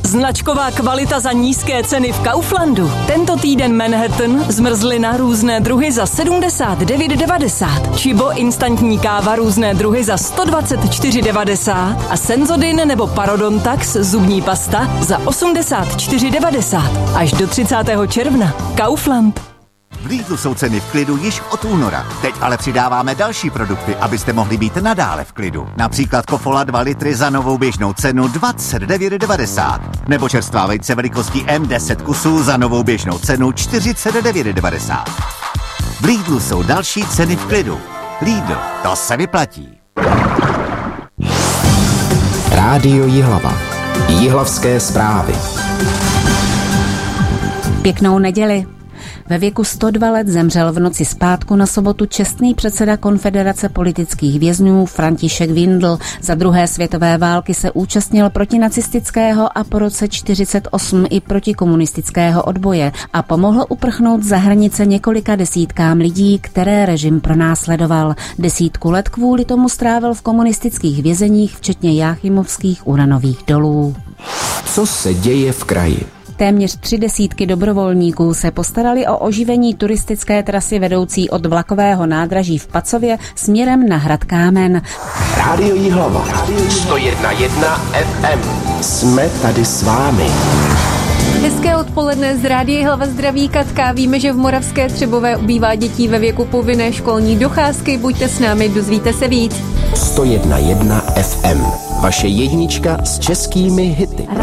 Značková kvalita za nízké ceny v Kauflandu. Tento týden Manhattan, zmrzlina různé druhy za 79,90. Chibo instantní káva různé druhy za 124,90. A Sensodyne nebo Parodontax zubní pasta za 84,90. Až do 30. června. Kaufland. V Lidlu jsou ceny v klidu již od února. Teď ale přidáváme další produkty, abyste mohli být nadále v klidu. Například Kofola 2 litry za novou běžnou cenu 29,90. Nebo čerstvá vejce velikostí M 10 kusů za novou běžnou cenu 49,90. V Lidlu jsou další ceny v klidu. Lidl, to se vyplatí. Rádio Jihlava. Jihlavské zprávy. Pěknou neděli. Ve věku 102 let zemřel v noci z pátku na sobotu čestný předseda Konfederace politických vězňů František Windl. Za druhé světové války se účastnil protinacistického a po roce 1948 i protikomunistického odboje a pomohl uprchnout za hranice několika desítkám lidí, které režim pronásledoval. 10 let kvůli tomu strávil v komunistických vězeních, včetně jáchymovských uranových dolů. Co se děje v kraji? Téměř 30 dobrovolníků se postarali o oživení turistické trasy vedoucí od vlakového nádraží v Pacově směrem na hrad Kámen. Rádio Jihlava. 101,1 FM. Jsme tady s vámi. Hezké odpoledne, z Rádia Jihlava zdraví Katka. Víme, že v Moravské Třebové ubývá dětí ve věku povinné školní docházky. Buďte s námi, dozvíte se víc. 101,1 FM. Vaše jednička s českými hity.